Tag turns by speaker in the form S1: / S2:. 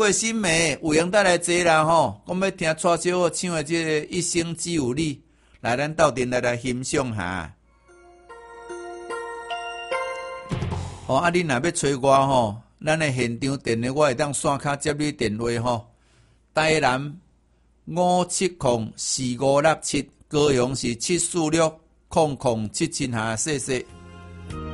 S1: 各心暝有闲带来坐啦吼，我们要听蔡小姐唱的这个《一生只有你》，来咱斗阵来欣赏下。哦，你若要找我吼，咱的现场电话我会当线卡接你电话吼。台南5704567，高雄是7460077下，谢谢。